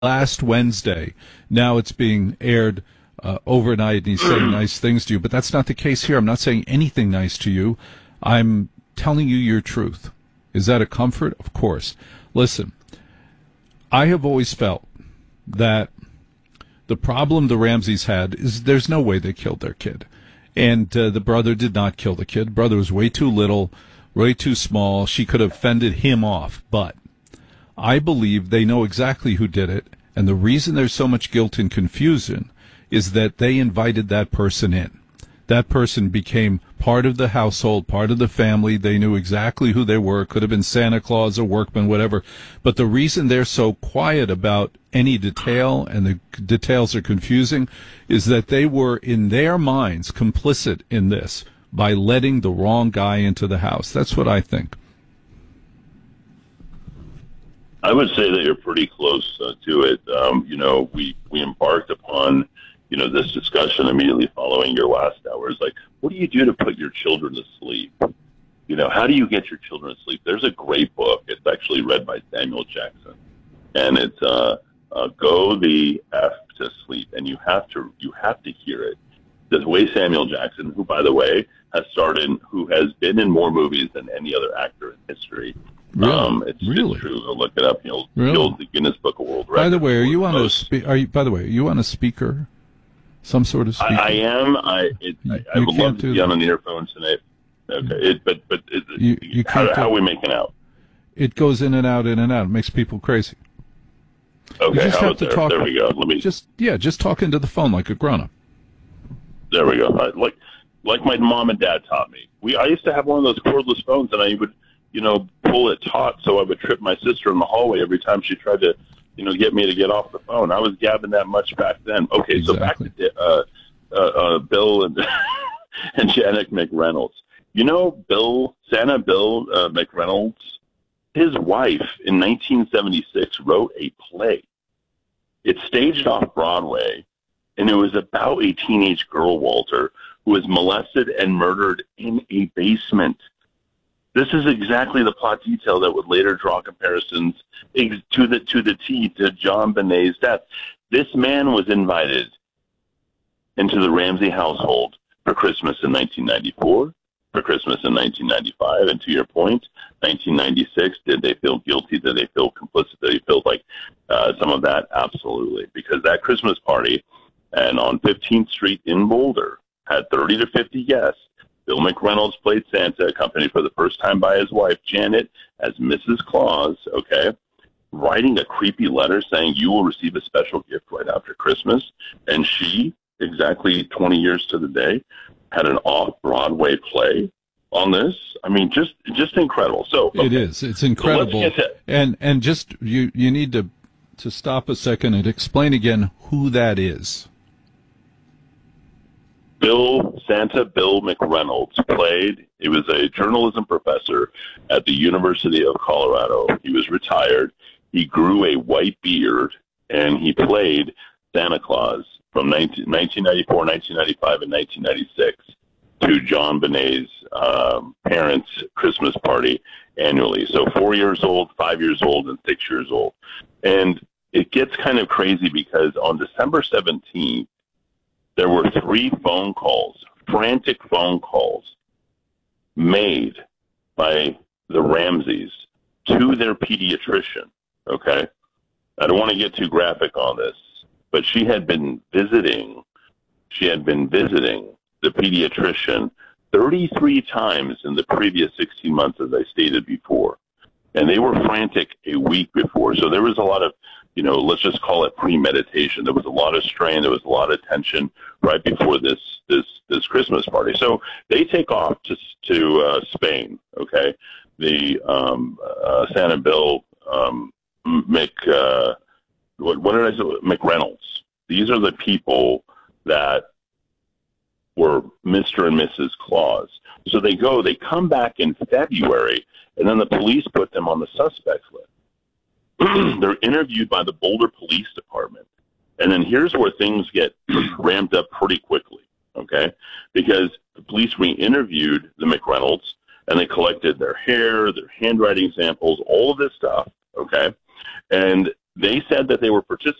last Wednesday. Now it's being aired overnight, and he's saying nice things to you. But that's not the case here. I'm not saying anything nice to you. I'm telling you your truth. Is that a comfort? Of course. Listen, I have always felt that the problem the Ramseys had is there's no way they killed their kid. And the brother did not kill the kid. Brother was way too little, way too small. She could have fended him off. But I believe they know exactly who did it. And the reason there's so much guilt and confusion is that they invited that person in. That person became part of the household, part of the family. They knew exactly who they were. It could have been Santa Claus, a workman, whatever. But the reason they're so quiet about any detail, and the details are confusing, is that they were, in their minds, complicit in this by letting the wrong guy into the house. That's what I think. I would say that you're pretty close to it. We embarked upon this discussion immediately following your last hour. Is like, what do you do to put your children to sleep? How do you get your children to sleep? There's a great book. It's actually read by Samuel Jackson, and it's Go the F to Sleep. And you have to hear it. The way Samuel Jackson, who, by the way, who has been in more movies than any other actor in history. Really? It's true. Look it up. You'll the Guinness Book of World Records. By the way, are you on a speaker? Some sort of speaker? I am. I would love to be on an earphone tonight. Okay, how are we making out? It goes in and out, in and out. It makes people crazy. Okay, you just how have to there? talk. There we go. Let me just talk into the phone like a grown-up. There we go. Like my mom and dad taught me. I used to have one of those cordless phones, and I would, pull it taut so I would trip my sister in the hallway every time she tried to, get me to get off the phone. I was gabbing that much back then. Okay, exactly. So back to Bill and and Janet McReynolds. Santa Bill McReynolds, his wife in 1976 wrote a play. It staged off Broadway, and it was about a teenage girl, Walter, who was molested and murdered in a basement. This is exactly the plot detail that would later draw comparisons to the John Bonet's death. This man was invited into the Ramsey household for Christmas in 1994, for Christmas in 1995, and to your point, 1996. Did they feel guilty? Did they feel complicit? Did they feel like some of that? Absolutely, because that Christmas party and on 15th Street in Boulder had 30 to 50 guests. Bill McReynolds played Santa, accompanied for the first time by his wife, Janet, as Mrs. Claus, writing a creepy letter saying you will receive a special gift right after Christmas. And she, exactly 20 years to the day, had an off-Broadway play on this. I mean, just incredible. So It is. It's incredible. So and just, you need to stop a second and explain again who that is. Santa Bill McReynolds played. He was a journalism professor at the University of Colorado. He was retired. He grew a white beard, and he played Santa Claus from 1994, 1995, and 1996 to John Bonet's parents' Christmas party annually. So 4 years old, 5 years old, and 6 years old. And it gets kind of crazy because on December 17th, there were 3 phone calls, frantic phone calls, made by the Ramseys to their pediatrician, okay? I don't want to get too graphic on this, but she had been visiting the pediatrician 33 times in the previous 16 months, as I stated before. And they were frantic a week before. So there was a lot of, let's just call it premeditation. There was a lot of strain. There was a lot of tension right before this Christmas party. So they take off to Spain, okay? The Santa Bill McReynolds. These are the people that were Mr. and Mrs. Claus. So they come back in February, and then the police put them on the suspects list. They're interviewed by the Boulder Police Department. And then here's where things get ramped up pretty quickly, okay? Because the police re-interviewed the McReynolds, and they collected their hair, their handwriting samples, all of this stuff, okay? And They said that they were participating